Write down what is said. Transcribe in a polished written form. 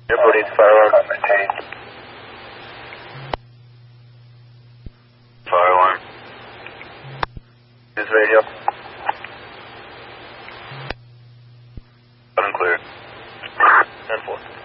Airport needs fire alarm maintained. Fire alarm. This radio. Loud and clear. 10-4.